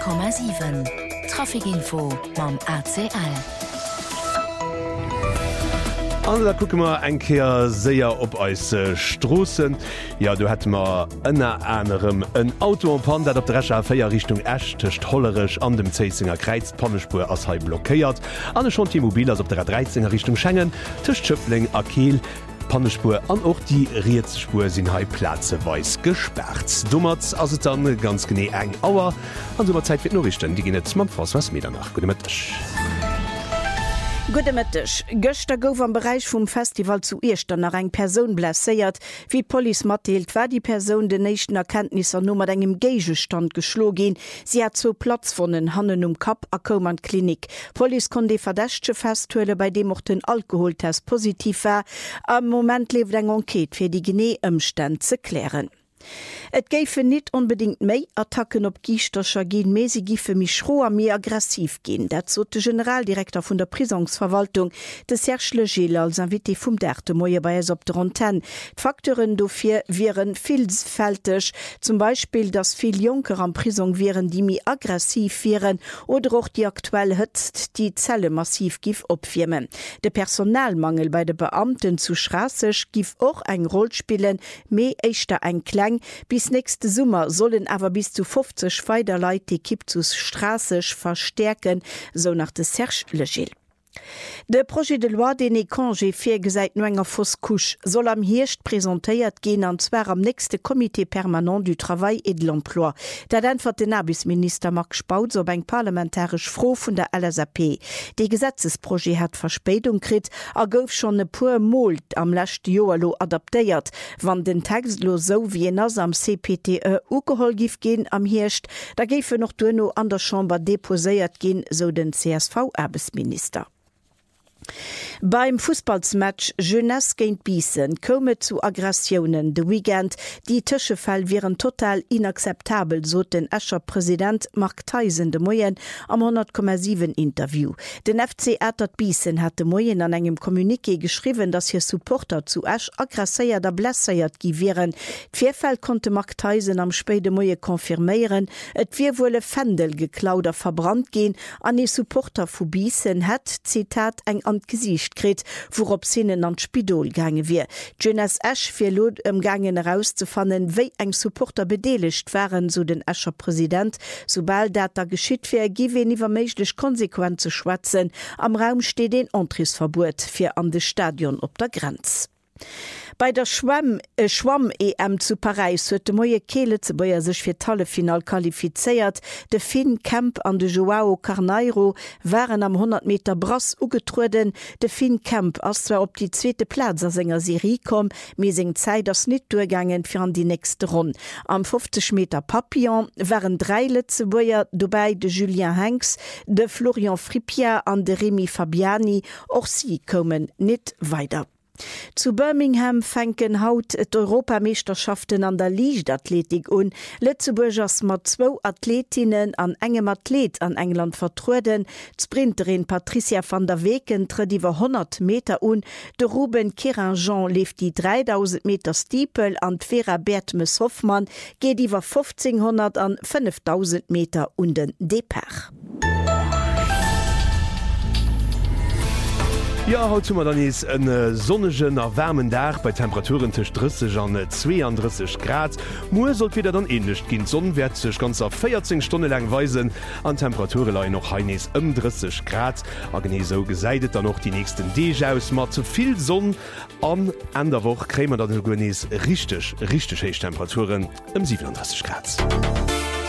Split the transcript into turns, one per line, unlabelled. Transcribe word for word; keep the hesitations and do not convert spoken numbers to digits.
Komma sieben. Trafikinfo beim A C L.
An da gucke mal enkeer séier op eis äh, Strossen. Ja, du hätt ma ënner Änerem en Auto an dat op d Recher Féier Richtung Ächtecht hollerech an dem Zeisinger Kreiz Pannespur ass hai blockéiert. Anne schon die Mobil ass op der dreizenger Richtung Schengen, Tëcht Schëppling a Kiel, Pannespur an och die Rietzspur sinn hai Plaze weis gesperrt. Dummert ass et dann ganz gené eng Auer an sower Zeitit fir Norrichten, Di ginnet man fas was mir nach Gu Mëttech.
Gute Mittag. Göster gouf am Bereich vum Festival zu Irster nach eng Person blesséiert. Wie Police matteelt, war die Person de nächsten Erkenntnisser nummer engem Geigestand geschlo gin. Sie hat zo Platz vonnnen Hannen um Kap a Koman Klinik. Police kon de verdächtche festhuele, bei dem auch den Alkoholtest positiv war. Am Moment lebt eng Enquete fir die Genéëmstände ze klären. Et géife net unbedingt méi Attacken op Giichtercher gin mesi gife mich schroer mé aggressiv gin. Dat zo de Generaldirektor vun der Prisonsverwaltung de Serge Legel als Invité vum Derte Moie bei es op der Antenne. Faktoren dofir wären vielfältig, zum Beispiel dass viel Junker an Prison wären, die mi aggressiv wären oder auch die aktuell hëtzt die Zelle massiv gif opfirmen. De Personalmangel bei de Beamten zu Strasseg gif och eng Rolle spielen, mé eichter eng Klang. Bis nächste Sommer sollen aber bis zu fünfzig Feiderleit die Kipp zu Strasseg verstärken, so nach de Serge Legel. De Projet de loi den e Kongé fir gesäit no enger Foskuch soll am Hirscht präsentéiert gehen anzwer am nächste Komité permanent du Travail et de l'Emploi. Dat entfert den Abisminister Marc Spauz op eng parlamentarisch Fro vun der L S A P. De Gesetzesprojet hat Verspätung krit, a gouf schon e puer Molt am lächte Joerlo adaptéiert, wann den Textlo so wie en ass am C P T E ugehol gif gin am Hirscht, da géiffe noch duno an der Chamber deposéiert gin, so den C S V-Erbesminister. Beim Fußballsmatch Jeunesse géint Biessen komme zu Aggressionen de Weekend. Die Tëschefall wären total inakzeptabel, so den Escher Präsident Mark Theisen de Moyen am hundert Komma sieben Interview. Den F C Ätert Biessen hat de Moyen an engem Kommuniqué geschrieben, dass hier Supporter zu Esch aggressiert der blässeiert gi wären. D'Vierfall konnte Mark Theisen am späte Moie konfirmieren, et wie wolle Fendel geklauder verbrannt gehen, an die Supporter vu Biessen hat, Zitat, eng an Gesicht krit, worop sinnen an Spidol gange wie. Jonas Esch fir Lot em Gangen herauszufannen, wéi eng Supporter bedeligt waren, so den Escher Präsident, sobald dat da geschitt fir giwe iwwer méiglech konsequent zu schwatzen, am Raum steht den Antrittsverbot fir an de Stadion op der Grenz. Bei der Schwamm äh, Schwamm-E M zu Paris huet de Moie Keele ze Beier sech fir Tallefinal qualifiziert. De Finn Kemp an de Joao Carneiro waren am hundert Meter Brass ugetruden. De Finn Kemp ass zwer op die zweete Platz a senger Serie kom, me seng Zeit ass net durchgangen fir an die nächste Runde. Am fünfzig Meter Papillon waren drei Letzebäier, dobei de Julien Hanks, de Florian Frippier an de Remy Fabiani, och sie kommen net weiter. Zu Birmingham fänken haut et Europameisterschaften an der Lichtathletik un. Lützeburgers mat zwo Athletinnen an engem Athlet an England vertruden. Sprinterin Patricia van der Weken tritt iwwer hundert Meter un. De Ruben Keranjean lief die dreitausend Meter Stiepel an Vera Bertmes Hoffmann geht iwwer fünfzehnhundert an fünftausend Meter und den Depach.
Ja, haut zummer dann is en äh, sonnegen erwärmen Dach bei Temperaturen tech dreißig an zweiunddreißig Grad. Moe sollt wieder dann ähnlich gin Sonnenwert sech ganz auf vierzehn Stunden lang weisen, an Temperature lei noch heinis um dreißig Grad. A gene so geseidet dann noch die nächsten Dejaus mat zu viel Sonn an an der Woche krämer dann goes richtig richtig Temperaturen um siebenunddreißig Grad.